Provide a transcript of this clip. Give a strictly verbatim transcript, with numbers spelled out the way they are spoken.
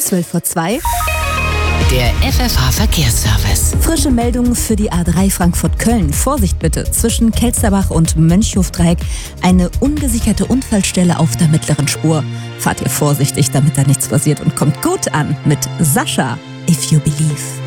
zwölf vor zwei. Der F F H-Verkehrsservice. Frische Meldungen für die A drei Frankfurt-Köln. Vorsicht bitte, zwischen Kelsterbach und Mönchhofdreieck eine ungesicherte Unfallstelle auf der mittleren Spur. Fahrt ihr vorsichtig, damit da nichts passiert und kommt gut an mit Sascha, If You Believe.